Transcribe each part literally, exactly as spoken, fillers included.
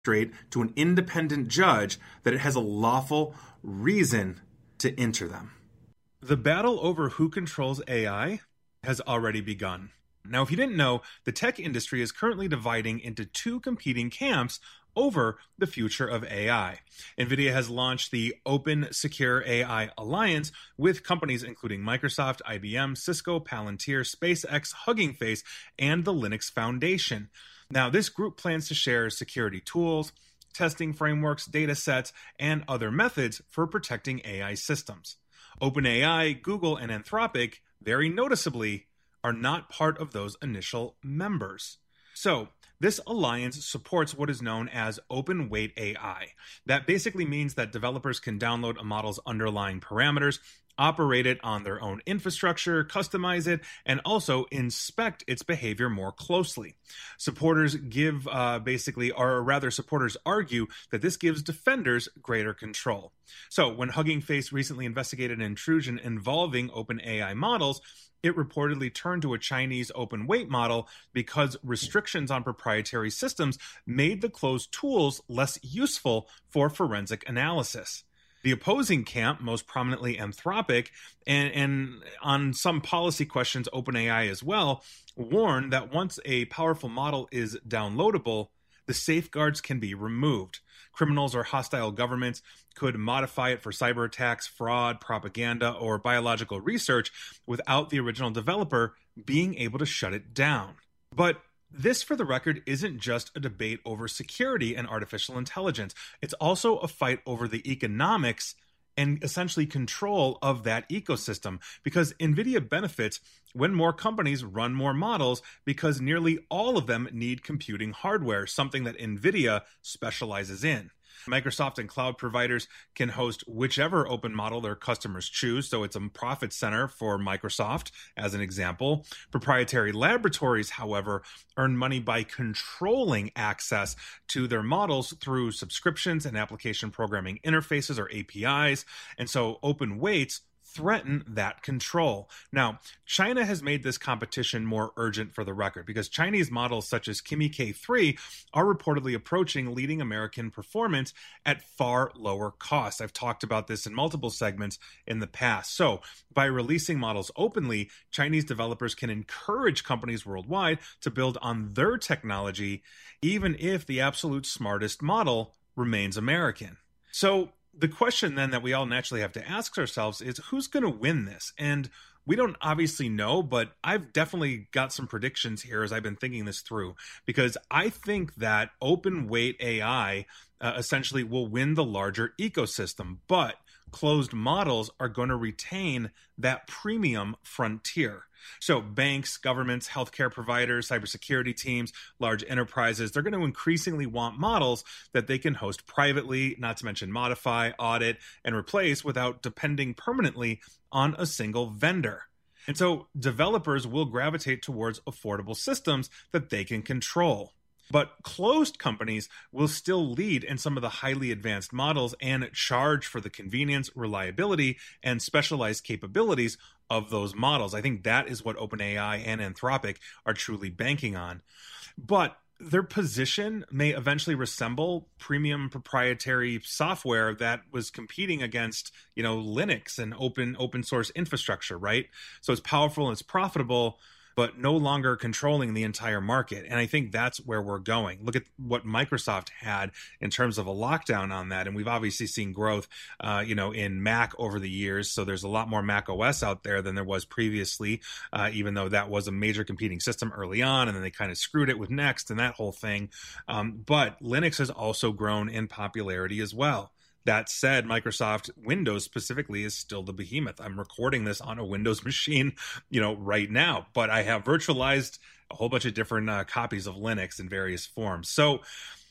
demonstrate to an independent judge that it has a lawful reason to enter them. The battle over who controls A I has already begun. Now, if you didn't know, the tech industry is currently dividing into two competing camps over the future of A I. NVIDIA has launched the Open Secure A I Alliance with companies including Microsoft, I B M, Cisco, Palantir, SpaceX, Hugging Face, and the Linux Foundation. Now, this group plans to share security tools, testing frameworks, data sets, and other methods for protecting A I systems. OpenAI, Google, and Anthropic, very noticeably, are not part of those initial members. So, this alliance supports what is known as Open Weight A I. That basically means that developers can download a model's underlying parameters, operate it on their own infrastructure, customize it, and also inspect its behavior more closely. Supporters give uh, basically, or rather supporters argue that this gives defenders greater control. So when Hugging Face recently investigated an intrusion involving OpenAI models, it reportedly turned to a Chinese open weight model because restrictions on proprietary systems made the closed tools less useful for forensic analysis. The opposing camp, most prominently Anthropic, and, and on some policy questions, OpenAI as well, warn that once a powerful model is downloadable, the safeguards can be removed. Criminals or hostile governments could modify it for cyber attacks, fraud, propaganda, or biological research without the original developer being able to shut it down. But this, for the record, isn't just a debate over security and artificial intelligence. It's also a fight over the economics and essentially control of that ecosystem, because NVIDIA benefits when more companies run more models because nearly all of them need computing hardware, something that NVIDIA specializes in. Microsoft and cloud providers can host whichever open model their customers choose, so it's a profit center for Microsoft, as an example. Proprietary laboratories, however, earn money by controlling access to their models through subscriptions and application programming interfaces, or A P Is, and so open weights threaten that control. Now, China has made this competition more urgent, for the record, because Chinese models such as Kimi K three are reportedly approaching leading American performance at far lower costs. I've talked about this in multiple segments in the past. So, by releasing models openly, Chinese developers can encourage companies worldwide to build on their technology, even if the absolute smartest model remains American. So, the question then that we all naturally have to ask ourselves is, who's going to win this? And we don't obviously know, but I've definitely got some predictions here as I've been thinking this through, because I think that open weight A I uh, essentially will win the larger ecosystem, but closed models are going to retain that premium frontier. So banks, governments, healthcare providers, cybersecurity teams, large enterprises, they're going to increasingly want models that they can host privately, not to mention modify, audit, and replace without depending permanently on a single vendor. And so developers will gravitate towards affordable systems that they can control. But closed companies will still lead in some of the highly advanced models and charge for the convenience, reliability, and specialized capabilities of those models. I think that is what OpenAI and Anthropic are truly banking on. But their position may eventually resemble premium proprietary software that was competing against, you know, Linux and open open source infrastructure, right? So it's powerful and it's profitable, but no longer controlling the entire market. And I think that's where we're going. Look at what Microsoft had in terms of a lockdown on that. And we've obviously seen growth, uh, you know, in Mac over the years. So there's a lot more Mac O S out there than there was previously, uh, even though that was a major competing system early on. And then they kind of screwed it with Next and that whole thing. Um, but Linux has also grown in popularity as well. That said, Microsoft Windows specifically is still the behemoth. I'm recording this on a Windows machine, you know, right now, but I have virtualized a whole bunch of different uh, copies of Linux in various forms. So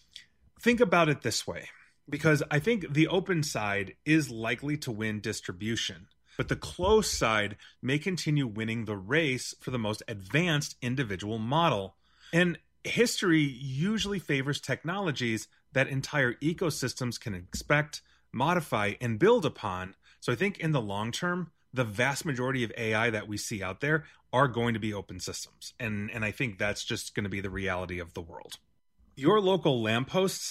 think about it this way, because I think the open side is likely to win distribution, but the closed side may continue winning the race for the most advanced individual model. And history usually favors technologies that entire ecosystems can expect, modify, and build upon. So I think in the long term, the vast majority of A I that we see out there are going to be open systems. And, and I think that's just going to be the reality of the world. Your local lampposts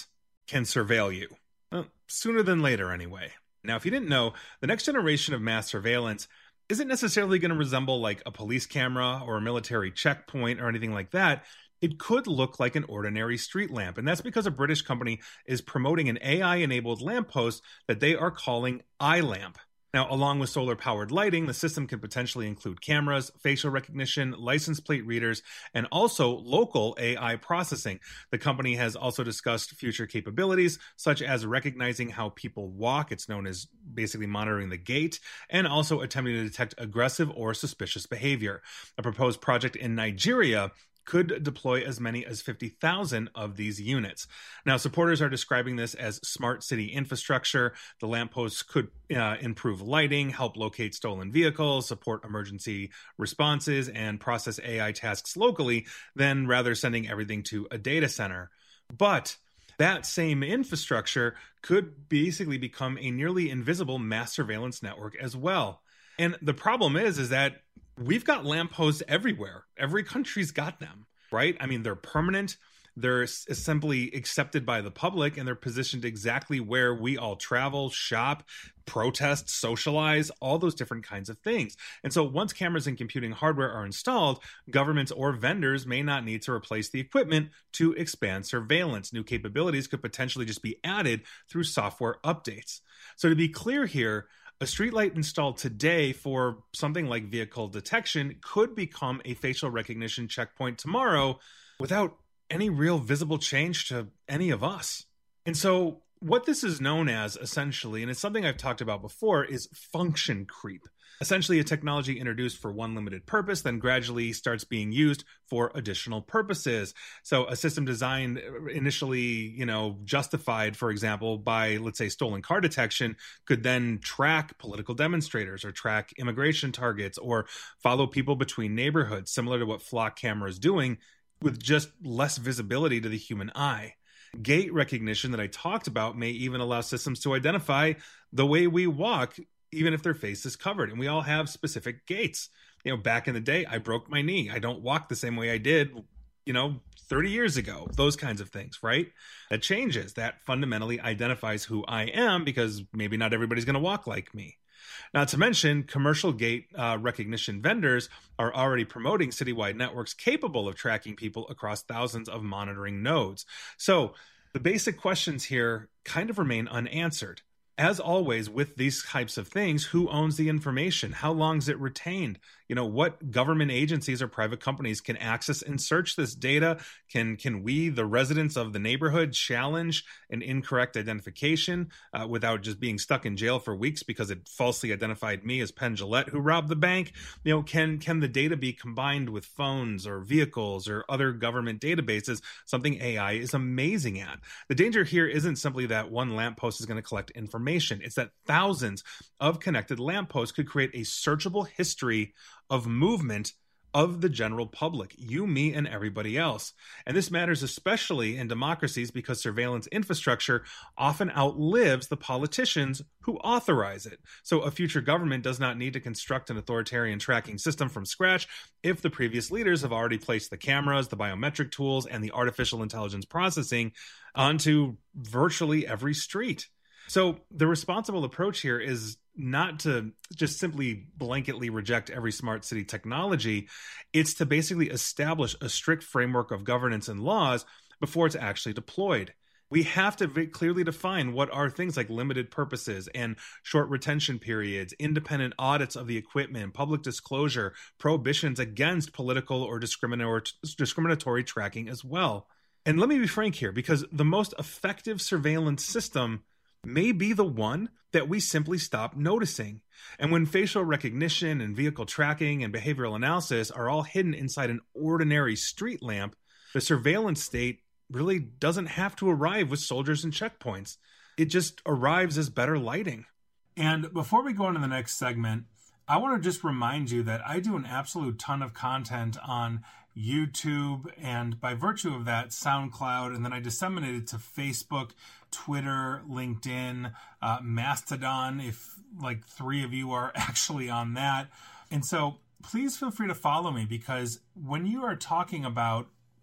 can surveil you. Well, sooner than later, anyway. Now, if you didn't know, the next generation of mass surveillance isn't necessarily going to resemble like a police camera or a military checkpoint or anything like that. It could look like an ordinary street lamp, and that's because a British company is promoting an A I-enabled lamppost that they are calling iLamp. Now, along with solar-powered lighting, the system can potentially include cameras, facial recognition, license plate readers, and also local A I processing. The company has also discussed future capabilities, such as recognizing how people walk. It's known as basically monitoring the gait, and also attempting to detect aggressive or suspicious behavior. A proposed project in Nigeria could deploy as many as fifty thousand of these units. Now, supporters are describing this as smart city infrastructure. The lampposts could uh, improve lighting, help locate stolen vehicles, support emergency responses, and process A I tasks locally, than rather sending everything to a data center. But that same infrastructure could basically become a nearly invisible mass surveillance network as well. And the problem is, is that we've got lampposts everywhere. Every country's got them, right? I mean, they're permanent. They're simply accepted by the public, and they're positioned exactly where we all travel, shop, protest, socialize, all those different kinds of things. And so once cameras and computing hardware are installed, governments or vendors may not need to replace the equipment to expand surveillance. New capabilities could potentially just be added through software updates. So to be clear here, a streetlight installed today for something like vehicle detection could become a facial recognition checkpoint tomorrow without any real visible change to any of us. And so what this is known as, essentially, and it's something I've talked about before, is function creep. Essentially, a technology introduced for one limited purpose, then gradually starts being used for additional purposes. So a system designed initially, you know, justified, for example, by, let's say, stolen car detection, could then track political demonstrators or track immigration targets or follow people between neighborhoods, similar to what Flock camera is doing, with just less visibility to the human eye. Gait recognition that I talked about may even allow systems to identify the way we walk, even if their face is covered. And we all have specific gaits. You know, back in the day, I broke my knee. I don't walk the same way I did, you know, thirty years ago. Those kinds of things, right? That changes. That fundamentally identifies who I am, because maybe not everybody's going to walk like me. Not to mention, commercial gait uh, recognition vendors are already promoting citywide networks capable of tracking people across thousands of monitoring nodes. So the basic questions here kind of remain unanswered. As always, with these types of things, who owns the information? How long is it retained? You know, what government agencies or private companies can access and search this data? Can can we, the residents of the neighborhood, challenge an incorrect identification uh, without just being stuck in jail for weeks because it falsely identified me as Penn Jillette who robbed the bank? You know, can can the data be combined with phones or vehicles or other government databases? Something A I is amazing at. The danger here isn't simply that one lamppost is going to collect information. It's that thousands of connected lampposts could create a searchable history of movement of the general public, you, me, and everybody else. And this matters especially in democracies because surveillance infrastructure often outlives the politicians who authorize it. So a future government does not need to construct an authoritarian tracking system from scratch if the previous leaders have already placed the cameras, the biometric tools, and the artificial intelligence processing onto virtually every street. So the responsible approach here is not to just simply blanketly reject every smart city technology. It's to basically establish a strict framework of governance and laws before it's actually deployed. We have to very clearly define what are things like limited purposes and short retention periods, independent audits of the equipment, public disclosure, prohibitions against political or discriminatory, discriminatory tracking as well. And let me be frank here, because the most effective surveillance system may be the one that we simply stop noticing. And when facial recognition and vehicle tracking and behavioral analysis are all hidden inside an ordinary street lamp, the surveillance state really doesn't have to arrive with soldiers and checkpoints. It just arrives as better lighting. And before we go on to the next segment, I want to just remind you that I do an absolute ton of content on YouTube, and by virtue of that, SoundCloud, and then I disseminate it to Facebook, Twitter, LinkedIn, uh, Mastodon, if like three of you are actually on that. And so please feel free to follow me, because when you are talking about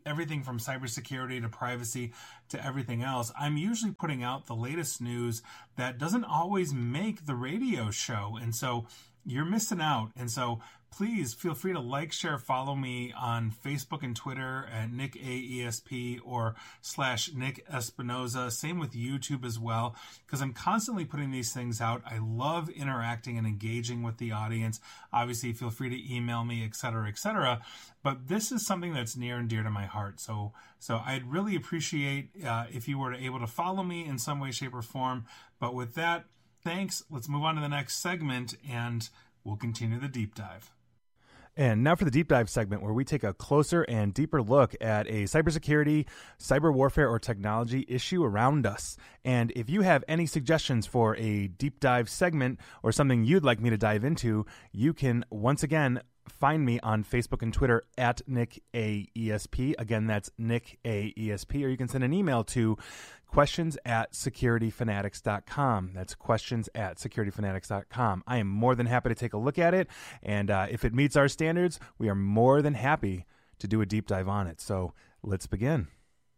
everything from cybersecurity to privacy to everything else, I'm usually putting out the latest news that doesn't always make the radio show. And so you're missing out. And so please feel free to like, share, follow me on Facebook and Twitter at Nick A E S P or slash Nick Espinoza. Same with YouTube as well, because I'm constantly putting these things out. I love interacting and engaging with the audience. Obviously, feel free to email me, et cetera, et cetera. But this is something that's near and dear to my heart. So, so I'd really appreciate uh, if you were to able to follow me in some way, shape, or form. But with that, thanks. Let's move on to the next segment, and we'll continue the deep dive. And now for the deep dive segment, where we take a closer and deeper look at a cybersecurity, cyber warfare, or technology issue around us. And if you have any suggestions for a deep dive segment or something you'd like me to dive into, you can once again find me on Facebook and Twitter at Nick A E S P. Again, that's Nick A E S P. Or you can send an email to questions at security fanatics dot com. That's questions at security fanatics dot com. I am more than happy to take a look at it. And uh, if it meets our standards, we are more than happy to do a deep dive on it. So let's begin.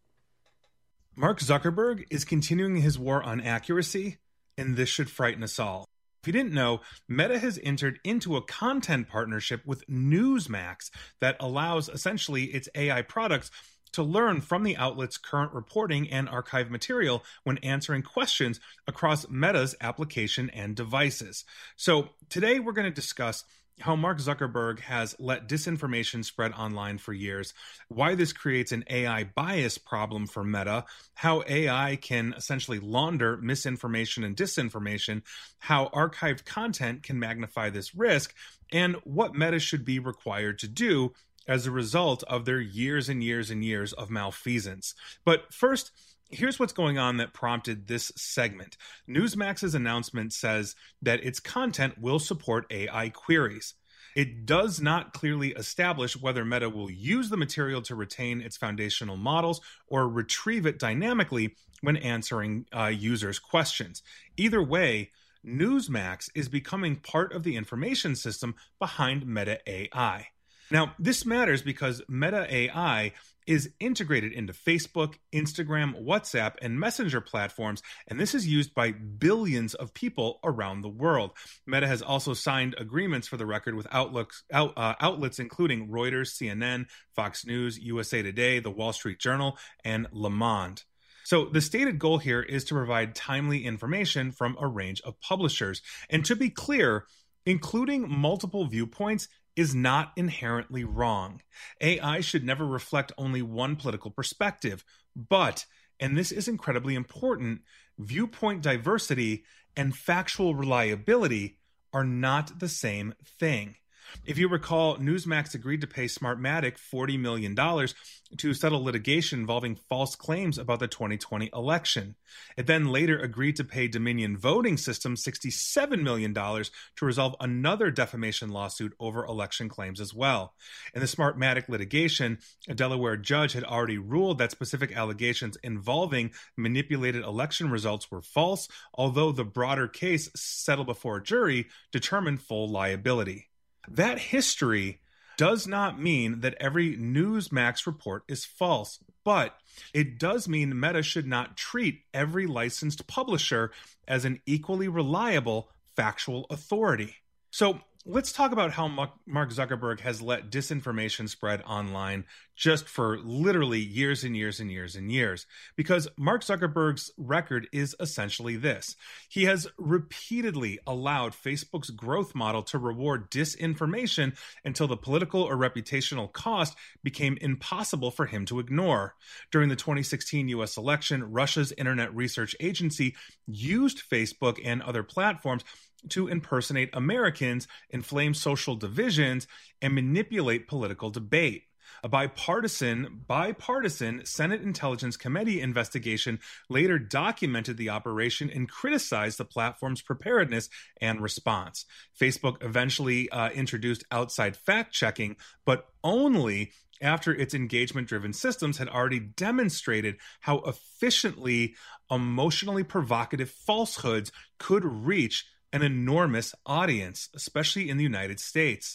Mark Zuckerberg is continuing his war on accuracy, and this should frighten us all. If you didn't know, Meta has entered into a content partnership with Newsmax that allows essentially its A I products to learn from the outlet's current reporting and archive material when answering questions across Meta's application and devices. So today we're going to discuss how Mark Zuckerberg has let disinformation spread online for years, why this creates an A I bias problem for Meta, how A I can essentially launder misinformation and disinformation, how archived content can magnify this risk, and what Meta should be required to do as a result of their years and years and years of malfeasance. But first, here's what's going on that prompted this segment. Newsmax's announcement says that its content will support A I queries. It does not clearly establish whether Meta will use the material to retain its foundational models or retrieve it dynamically when answering uh, users' questions. Either way, Newsmax is becoming part of the information system behind Meta A I. Now, this matters because Meta A I is integrated into Facebook, Instagram, WhatsApp, and Messenger platforms, and this is used by billions of people around the world. Meta has also signed agreements, for the record, with outlooks, out, uh, outlets including Reuters, C N N, Fox News, U S A Today, The Wall Street Journal, and Le Monde. So the stated goal here is to provide timely information from a range of publishers. And to be clear, including multiple viewpoints is not inherently wrong. A I should never reflect only one political perspective, but, and this is incredibly important, viewpoint diversity and factual reliability are not the same thing. If you recall, Newsmax agreed to pay Smartmatic forty million dollars to settle litigation involving false claims about the twenty twenty election. It then later agreed to pay Dominion Voting Systems sixty-seven million dollars to resolve another defamation lawsuit over election claims as well. In the Smartmatic litigation, a Delaware judge had already ruled that specific allegations involving manipulated election results were false, although the broader case settled before a jury determined full liability. That history does not mean that every Newsmax report is false, but it does mean Meta should not treat every licensed publisher as an equally reliable factual authority. So let's talk about how Mark Zuckerberg has let disinformation spread online just for literally years and years and years and years. Because Mark Zuckerberg's record is essentially this. He has repeatedly allowed Facebook's growth model to reward disinformation until the political or reputational cost became impossible for him to ignore. During the twenty sixteen U S election, Russia's Internet Research Agency used Facebook and other platforms to impersonate Americans, inflame social divisions, and manipulate political debate. A bipartisan, bipartisan Senate Intelligence Committee investigation later documented the operation and criticized the platform's preparedness and response. Facebook eventually uh, introduced outside fact-checking, but only after its engagement-driven systems had already demonstrated how efficiently emotionally provocative falsehoods could reach an enormous audience, especially in the United States.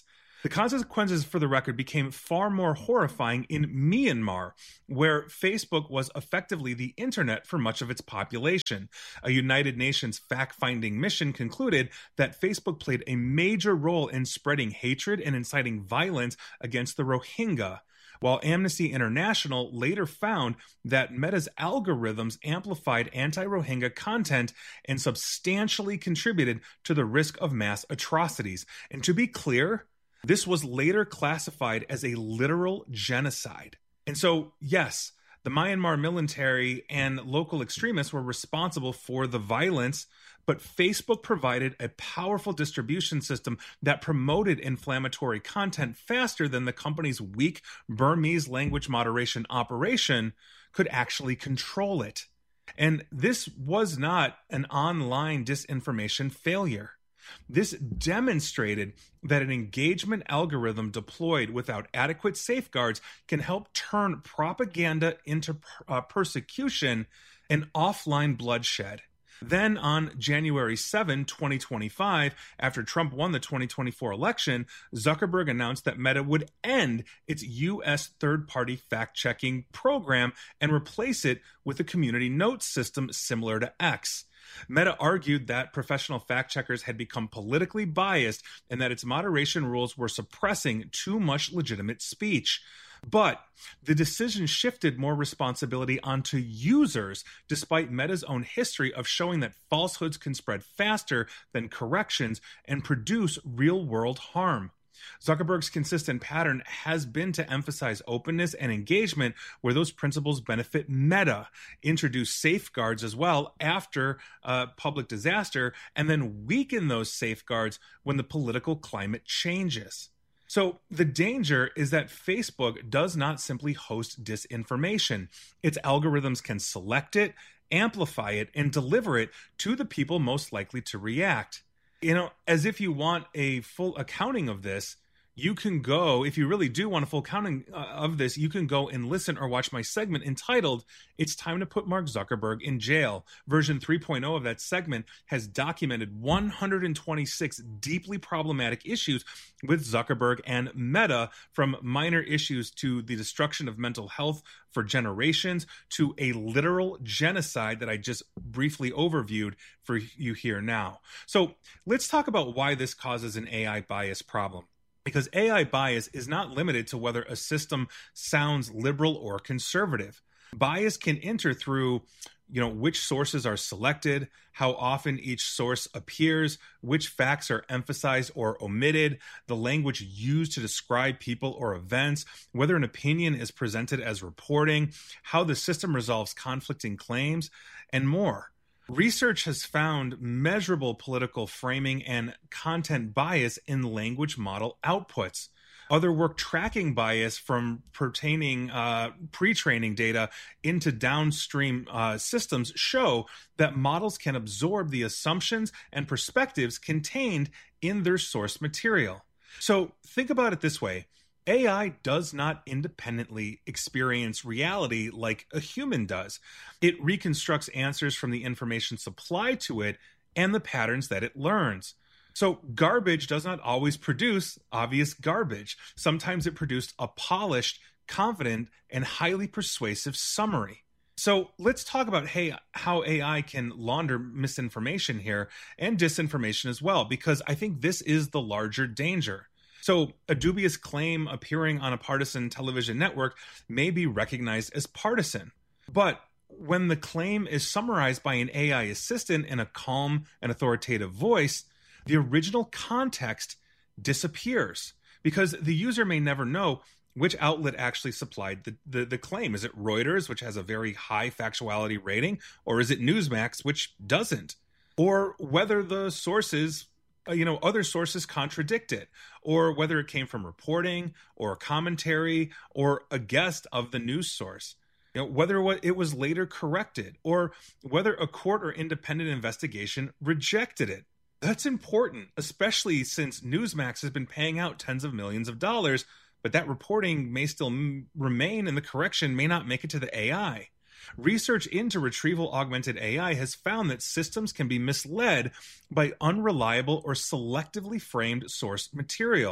The consequences, for the record, became far more horrifying in Myanmar, where Facebook was effectively the internet for much of its population. A United Nations fact-finding mission concluded that Facebook played a major role in spreading hatred and inciting violence against the Rohingya, while Amnesty International later found that Meta's algorithms amplified anti-Rohingya content and substantially contributed to the risk of mass atrocities. And to be clear, this was later classified as a literal genocide. And so, yes, the Myanmar military and local extremists were responsible for the violence, but Facebook provided a powerful distribution system that promoted inflammatory content faster than the company's weak Burmese language moderation operation could actually control it. And this was not an online disinformation failure. This demonstrated that an engagement algorithm deployed without adequate safeguards can help turn propaganda into uh, persecution and offline bloodshed. Then on January seventh, twenty twenty-five, after Trump won the twenty twenty-four election, Zuckerberg announced that Meta would end its U S third-party fact-checking program and replace it with a community notes system similar to X. Meta argued that professional fact-checkers had become politically biased and that its moderation rules were suppressing too much legitimate speech. But the decision shifted more responsibility onto users, despite Meta's own history of showing that falsehoods can spread faster than corrections and produce real-world harm. Zuckerberg's consistent pattern has been to emphasize openness and engagement where those principles benefit Meta, introduce safeguards as well after a public disaster, and then weaken those safeguards when the political climate changes. So the danger is that Facebook does not simply host disinformation. Its algorithms can select it, amplify it, and deliver it to the people most likely to react. You know, as if you want a full accounting of this, you can go, if you really do want a full accounting uh, of this, you can go and listen or watch my segment entitled, It's Time to Put Mark Zuckerberg in Jail. Version three point oh of that segment has documented one hundred twenty-six deeply problematic issues with Zuckerberg and Meta, from minor issues to the destruction of mental health for generations to a literal genocide that I just briefly overviewed for you here now. So let's talk about why this causes an A I bias problem. Because A I bias is not limited to whether a system sounds liberal or conservative. Bias can enter through, you know, which sources are selected, how often each source appears, which facts are emphasized or omitted, the language used to describe people or events, whether an opinion is presented as reporting, how the system resolves conflicting claims, and more. Research has found measurable political framing and content bias in language model outputs. Other work tracking bias from pertaining uh, pre-training data into downstream uh, systems show that models can absorb the assumptions and perspectives contained in their source material. So think about it this way. A I does not independently experience reality like a human does. It reconstructs answers from the information supplied to it and the patterns that it learns. So garbage does not always produce obvious garbage. Sometimes it produced a polished, confident, and highly persuasive summary. So let's talk about hey, how A I can launder misinformation here and disinformation as well, because I think this is the larger danger. So a dubious claim appearing on a partisan television network may be recognized as partisan. But when the claim is summarized by an A I assistant in a calm and authoritative voice, the original context disappears because the user may never know which outlet actually supplied the, the, the claim. Is it Reuters, which has a very high factuality rating, or is it Newsmax, which doesn't? Or whether the sources Uh, you know, other sources contradict it, or whether it came from reporting or commentary or a guest of the news source, you know, whether it was later corrected, or whether a court or independent investigation rejected it. That's important, especially since Newsmax has been paying out tens of millions of dollars, but that reporting may still m- remain and the correction may not make it to the A I. Research into retrieval augmented A I has found that systems can be misled by unreliable or selectively framed source material.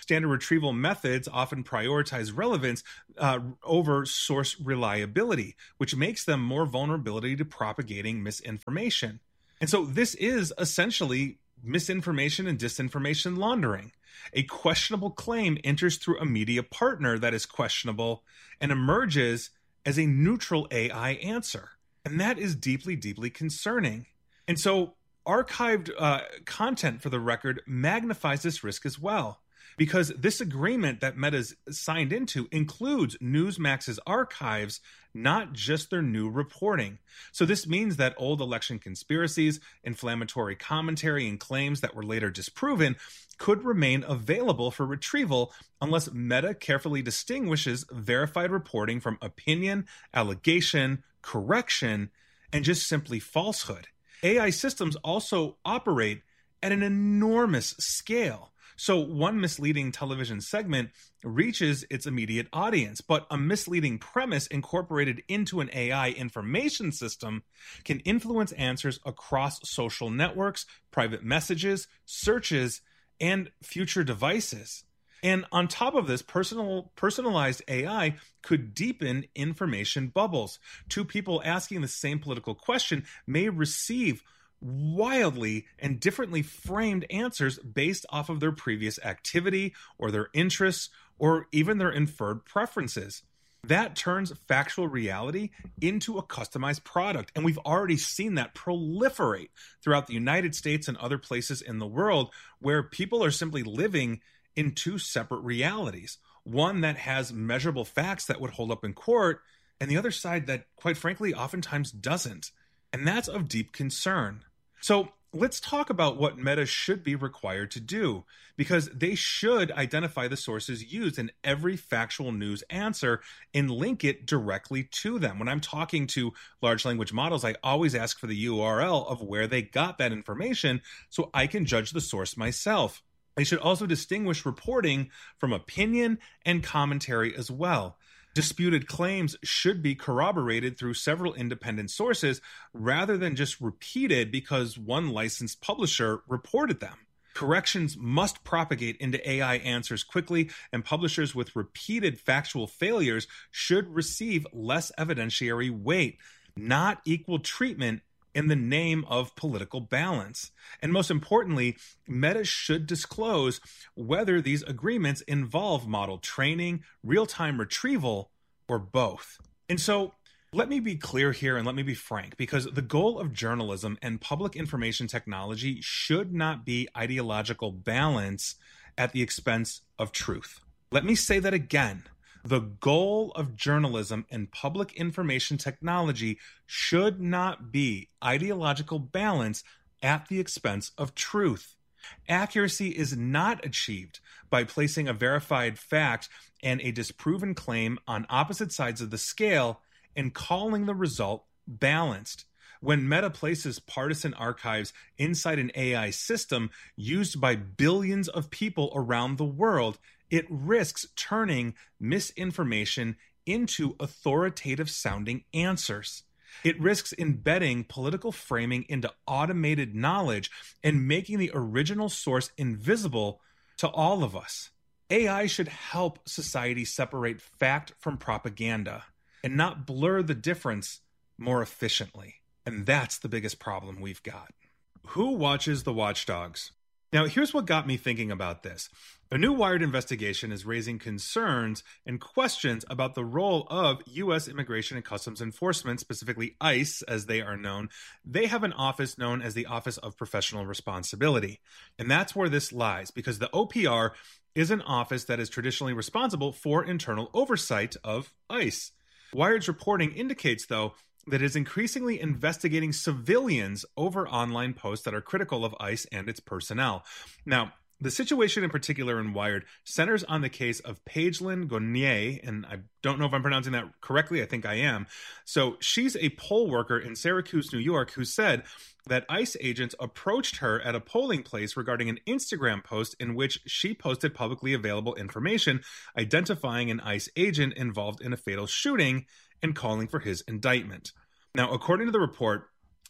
Standard retrieval methods often prioritize relevance uh, over source reliability, which makes them more vulnerable to propagating misinformation. And so this is essentially misinformation and disinformation laundering. A questionable claim enters through a media partner that is questionable and emerges as a neutral A I answer. And that is deeply, deeply concerning. And so archived uh, content, for the record, magnifies this risk as well, because this agreement that Meta's signed into includes Newsmax's archives, not just their new reporting. So this means that old election conspiracies, inflammatory commentary, and claims that were later disproven could remain available for retrieval unless Meta carefully distinguishes verified reporting from opinion, allegation, correction, and just simply falsehood. A I systems also operate at an enormous scale. So one misleading television segment reaches its immediate audience, but a misleading premise incorporated into an A I information system can influence answers across social networks, private messages, searches, and future devices. And on top of this, personal personalized A I could deepen information bubbles. Two people asking the same political question may receive wildly and differently framed answers based off of their previous activity or their interests or even their inferred preferences. That turns factual reality into a customized product. And we've already seen that proliferate throughout the United States and other places in the world where people are simply living in two separate realities. One that has measurable facts that would hold up in court, and the other side that, quite frankly, oftentimes doesn't. And that's of deep concern. So let's talk about what Meta should be required to do, because they should identify the sources used in every factual news answer and link it directly to them. When I'm talking to large language models, I always ask for the U R L of where they got that information so I can judge the source myself. They should also distinguish reporting from opinion and commentary as well. Disputed claims should be corroborated through several independent sources rather than just repeated because one licensed publisher reported them. Corrections must propagate into A I answers quickly, and publishers with repeated factual failures should receive less evidentiary weight, not equal treatment in the name of political balance. And most importantly, Meta should disclose whether these agreements involve model training, real-time retrieval, or both. And so let me be clear here and let me be frank, because the goal of journalism and public information technology should not be ideological balance at the expense of truth. Let me say that again. The goal of journalism and public information technology should not be ideological balance at the expense of truth. Accuracy is not achieved by placing a verified fact and a disproven claim on opposite sides of the scale and calling the result balanced. When Meta places partisan archives inside an A I system used by billions of people around the world, it risks turning misinformation into authoritative sounding answers. It risks embedding political framing into automated knowledge and making the original source invisible to all of us. A I should help society separate fact from propaganda and not blur the difference more efficiently. And that's the biggest problem we've got. Who watches the watchdogs? Now, here's what got me thinking about this. A new Wired investigation is raising concerns and questions about the role of U S Immigration and Customs Enforcement, specifically ICE, as they are known. They have an office known as the Office of Professional Responsibility. And that's where this lies, because the O P R is an office that is traditionally responsible for internal oversight of ICE. Wired's reporting indicates, though, that is increasingly investigating civilians over online posts that are critical of ICE and its personnel. Now, the situation in particular in Wired centers on the case of Pagelin Gonier, and I don't know if I'm pronouncing that correctly, I think I am. So she's a poll worker in Syracuse, New York, who said that ICE agents approached her at a polling place regarding an Instagram post in which she posted publicly available information identifying an ICE agent involved in a fatal shooting and calling for his indictment. Now, according to the report,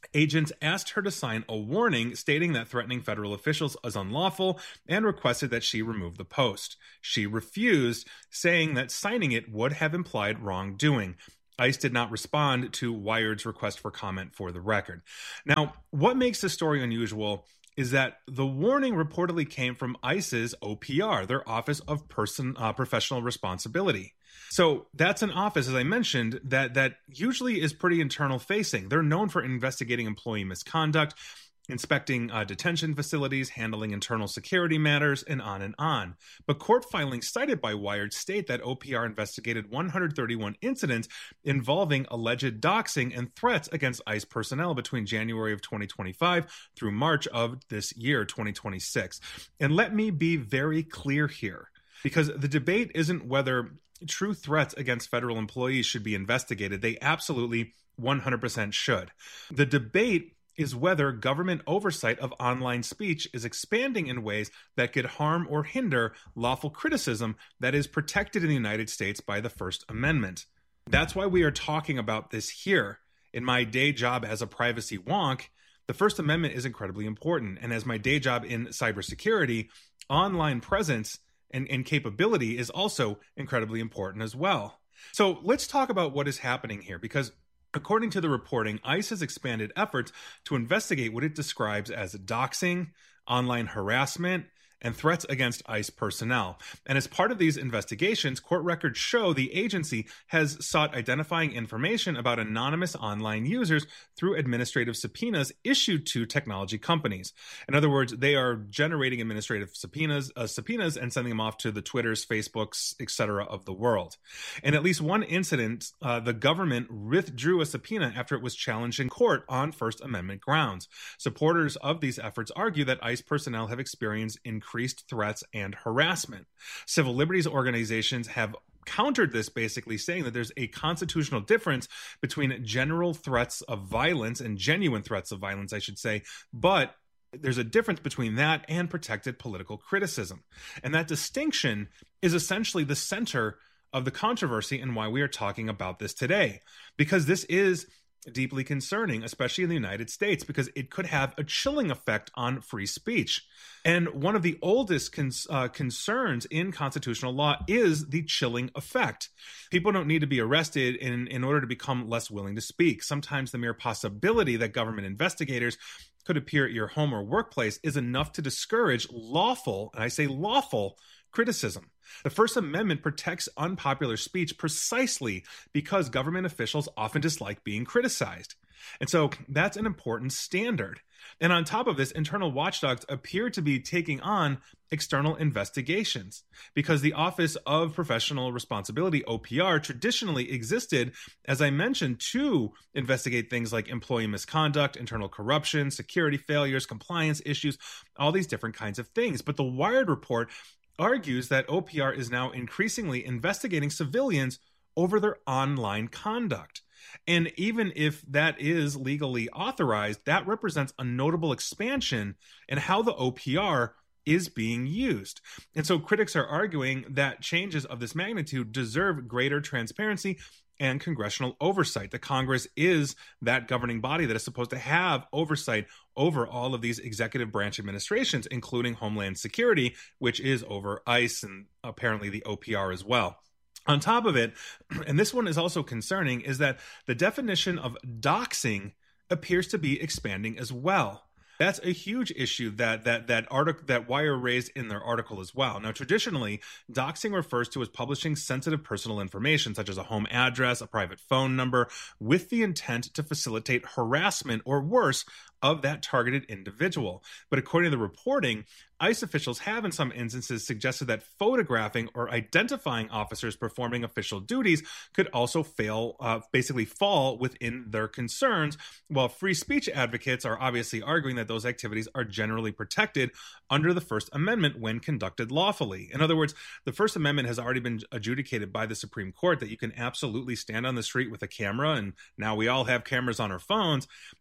Agents asked her to sign a warning stating that threatening federal officials is unlawful and requested that she remove the post. She refused, saying that signing it would have implied wrongdoing. ICE did not respond to Wired's request for comment for the record. Now, what makes this story unusual is that the warning reportedly came from ICE's O P R, their Office of Person uh, Professional Responsibility. So that's an office, as I mentioned, that that usually is pretty internal facing. They're known for investigating employee misconduct, inspecting uh, detention facilities, handling internal security matters, and on and on. But court filings cited by Wired state that O P R investigated one hundred thirty-one incidents involving alleged doxing and threats against ICE personnel between January of twenty twenty-five through March of this year, twenty twenty-six. And let me be very clear here, because the debate isn't whether true threats against federal employees should be investigated. They absolutely one hundred percent should. The debate is whether government oversight of online speech is expanding in ways that could harm or hinder lawful criticism that is protected in the United States by the First Amendment. That's why we are talking about this here. In my day job as a privacy wonk, the First Amendment is incredibly important. And as my day job in cybersecurity, online presence and, and capability is also incredibly important as well. So let's talk about what is happening here, because according to the reporting, ICE has expanded efforts to investigate what it describes as doxing, online harassment, and threats against ICE personnel. And as part of these investigations, court records show the agency has sought identifying information about anonymous online users through administrative subpoenas issued to technology companies. In other words, they are generating administrative subpoenas, uh, subpoenas and sending them off to the Twitters, Facebooks, et cetera of the world. In at least one incident, uh, the government withdrew a subpoena after it was challenged in court on First Amendment grounds. Supporters of these efforts argue that ICE personnel have experienced increased threats and harassment. Civil liberties organizations have countered this, basically saying that there's a constitutional difference between general threats of violence and genuine threats of violence, I should say, but there's a difference between that and protected political criticism. And that distinction is essentially the center of the controversy and why we are talking about this today, because this is deeply concerning, especially in the United States, because it could have a chilling effect on free speech. And one of the oldest cons- uh, concerns in constitutional law is the chilling effect. People don't need to be arrested in, in order to become less willing to speak. Sometimes the mere possibility that government investigators could appear at your home or workplace is enough to discourage lawful, and I say lawful, criticism. The First Amendment protects unpopular speech precisely because government officials often dislike being criticized. And so that's an important standard. And on top of this, internal watchdogs appear to be taking on external investigations because the Office of Professional Responsibility, O P R, traditionally existed, as I mentioned, to investigate things like employee misconduct, internal corruption, security failures, compliance issues, all these different kinds of things. But the Wired report argues that O P R is now increasingly investigating civilians over their online conduct. And even if that is legally authorized, that represents a notable expansion in how the O P R is being used. And so critics are arguing that changes of this magnitude deserve greater transparency and congressional oversight. The Congress is that governing body that is supposed to have oversight over all of these executive branch administrations, including Homeland Security, which is over ICE and apparently the O P R as well. On top of it, and this one is also concerning, is that the definition of doxing appears to be expanding as well. That's a huge issue that that that article that Wire raised in their article as well. Now, traditionally, doxing refers to as publishing sensitive personal information, such as a home address, a private phone number, with the intent to facilitate harassment or worse of that targeted individual. But according to the reporting, ICE officials have in some instances suggested that photographing or identifying officers performing official duties could also fail, uh, basically fall within their concerns, while free speech advocates are obviously arguing that those activities are generally protected under the First Amendment when conducted lawfully. In other words, the First Amendment has already been adjudicated by the Supreme Court that you can absolutely stand on the street with a camera, and now we all have cameras on our phones,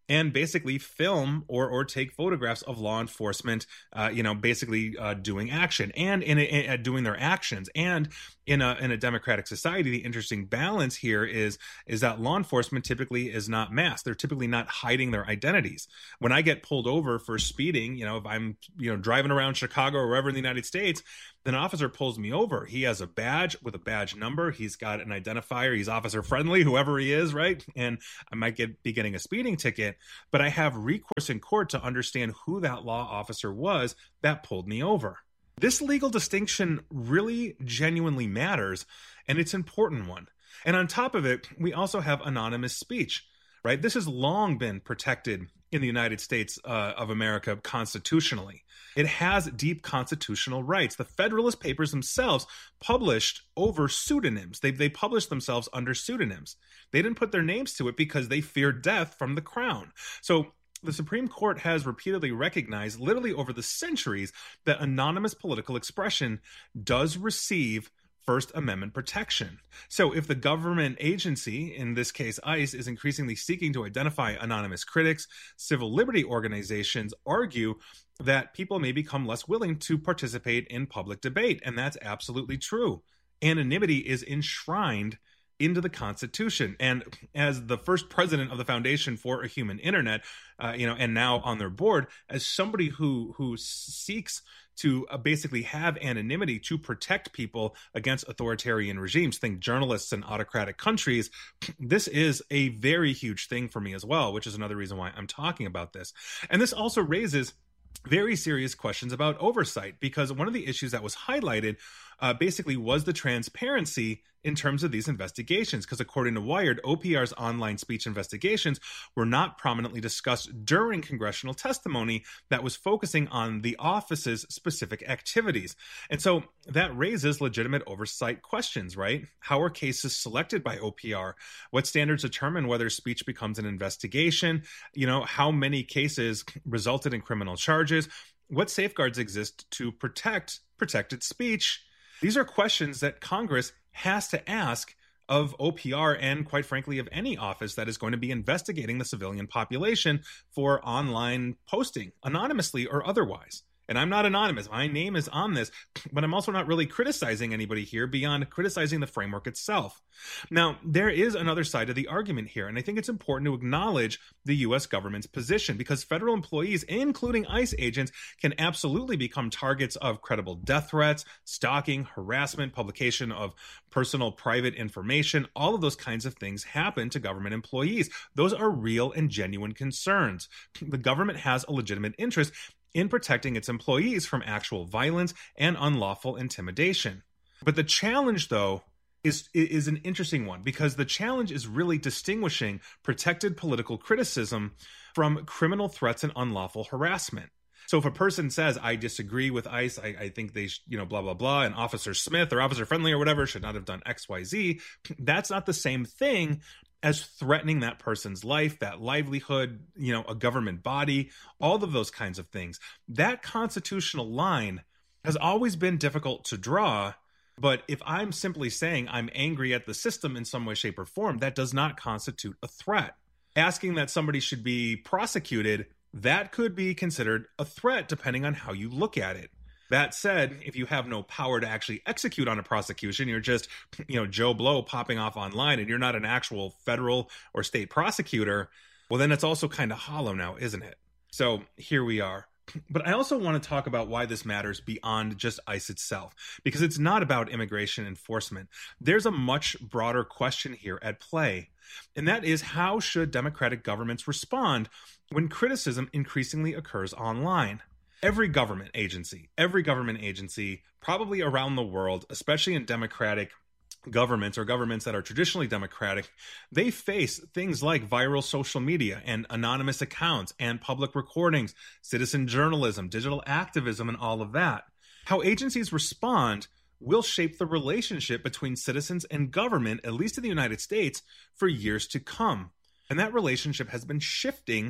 and basically film or or take photographs of law enforcement, uh, you know, basically uh, doing action and in, a, in a, doing their actions. And in a in a democratic society, the interesting balance here is is that law enforcement typically is not masked. They're typically not hiding their identities. When I get pulled over for speeding, you know, if I'm you know driving around Chicago or wherever in the United States, then an officer pulls me over. He has a badge with a badge number. He's got an identifier. He's officer friendly, whoever he is, right? And I might get be getting a speeding ticket, but I have recourse in court to understand who that law officer was that pulled me over. This legal distinction really genuinely matters, and it's an important one. And on top of it, we also have anonymous speech, right? This has long been protected in the United States uh, of America constitutionally. It has deep constitutional rights. The Federalist Papers themselves published over pseudonyms. They, they published themselves under pseudonyms. They didn't put their names to it because they feared death from the crown. So the Supreme Court has repeatedly recognized, literally over the centuries, that anonymous political expression does receive First Amendment protection. So if the government agency, in this case ICE, is increasingly seeking to identify anonymous critics, civil liberty organizations argue that people may become less willing to participate in public debate, and that's absolutely true. Anonymity is enshrined into the Constitution. And as the first president of the Foundation for a Human Internet, uh, you know, and now on their board, as somebody who who seeks to uh, basically have anonymity to protect people against authoritarian regimes, think journalists in autocratic countries, this is a very huge thing for me as well, which is another reason why I'm talking about this. And this also raises very serious questions about oversight, because one of the issues that was highlighted uh, basically was the transparency in terms of these investigations, because according to Wired, O P R's online speech investigations were not prominently discussed during congressional testimony that was focusing on the office's specific activities. And so that raises legitimate oversight questions, right? How are cases selected by O P R? What standards determine whether speech becomes an investigation? You know, how many cases resulted in criminal charges? What safeguards exist to protect protected speech? These are questions that Congress has to ask of O P R and, quite frankly, of any office that is going to be investigating the civilian population for online posting, anonymously or otherwise. And I'm not anonymous. My name is on this, but I'm also not really criticizing anybody here beyond criticizing the framework itself. Now, there is another side of the argument here, and I think it's important to acknowledge the U S government's position, because federal employees, including ICE agents, can absolutely become targets of credible death threats, stalking, harassment, publication of personal private information. All of those kinds of things happen to government employees. Those are real and genuine concerns. The government has a legitimate interest in protecting its employees from actual violence and unlawful intimidation. But the challenge, though, is, is an interesting one, because the challenge is really distinguishing protected political criticism from criminal threats and unlawful harassment. So if a person says, I disagree with ICE, I, I think they, sh- you know, blah, blah, blah, and Officer Smith or Officer Friendly or whatever should not have done X, Y, Z, that's not the same thing as threatening that person's life, that livelihood, you know, a government body, all of those kinds of things. That constitutional line has always been difficult to draw. But if I'm simply saying I'm angry at the system in some way, shape, or form, that does not constitute a threat. Asking that somebody should be prosecuted, that could be considered a threat depending on how you look at it. That said, if you have no power to actually execute on a prosecution, you're just, you know, Joe Blow popping off online, and you're not an actual federal or state prosecutor, well, then it's also kind of hollow now, isn't it? So here we are. But I also want to talk about why this matters beyond just ICE itself, because it's not about immigration enforcement. There's a much broader question here at play, and that is, how should democratic governments respond when criticism increasingly occurs online? Every government agency, every government agency, probably around the world, especially in democratic governments or governments that are traditionally democratic, they face things like viral social media and anonymous accounts and public recordings, citizen journalism, digital activism, and all of that. How agencies respond will shape the relationship between citizens and government, at least in the United States, for years to come. And that relationship has been shifting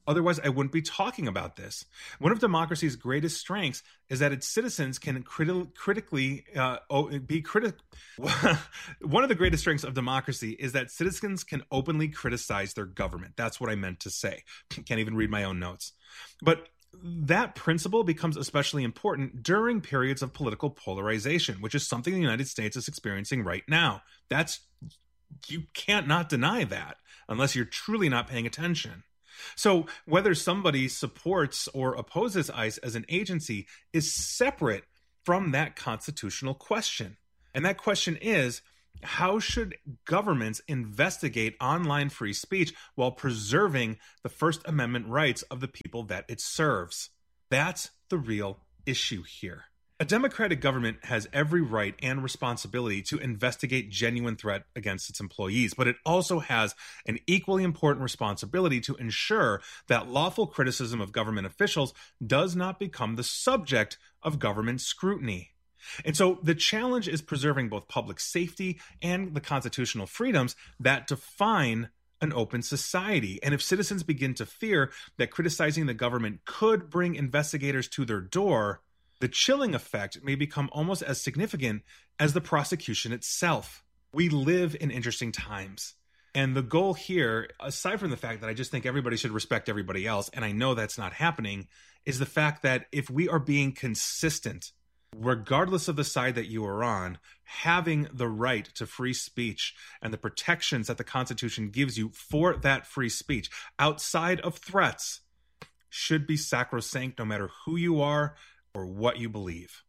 Otherwise, I wouldn't be talking about this. One of democracy's greatest strengths is that its citizens can criti- critically uh, be critical. One of the greatest strengths of democracy is that citizens can openly criticize their government. That's what I meant to say. Can't even read my own notes. But that principle becomes especially important during periods of political polarization, which is something the United States is experiencing right now. That's, you can't not deny that unless you're truly not paying attention. So whether somebody supports or opposes ICE as an agency is separate from that constitutional question. And that question is, how should governments investigate online free speech while preserving the First Amendment rights of the people that it serves? That's the real issue here. A democratic government has every right and responsibility to investigate genuine threat against its employees, but it also has an equally important responsibility to ensure that lawful criticism of government officials does not become the subject of government scrutiny. And so the challenge is preserving both public safety and the constitutional freedoms that define an open society. And if citizens begin to fear that criticizing the government could bring investigators to their door, the chilling effect may become almost as significant as the prosecution itself. We live in interesting times. And the goal here, aside from the fact that I just think everybody should respect everybody else, and I know that's not happening, is the fact that if we are being consistent, regardless of the side that you are on, having the right to free speech and the protections that the Constitution gives you for that free speech outside of threats should be sacrosanct no matter who you are or what you believe.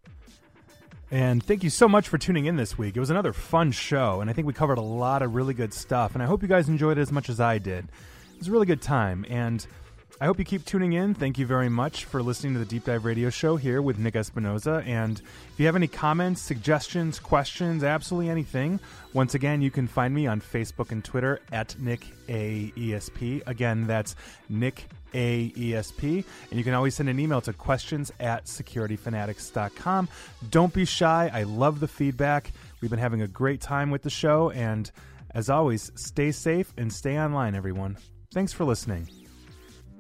And thank you so much for tuning in this week. It was another fun show, and I think we covered a lot of really good stuff, and I hope you guys enjoyed it as much as I did. It was a really good time, and I hope you keep tuning in. Thank you very much for listening to the Deep Dive Radio Show here with Nick Espinoza. And if you have any comments, suggestions, questions, absolutely anything, once again, you can find me on Facebook and Twitter at Nick A E S P. Again, that's Nick A E S P. And you can always send an email to questions at security fanatics dot com. Don't be shy. I love the feedback. We've been having a great time with the show. And as always, stay safe and stay online, everyone. Thanks for listening.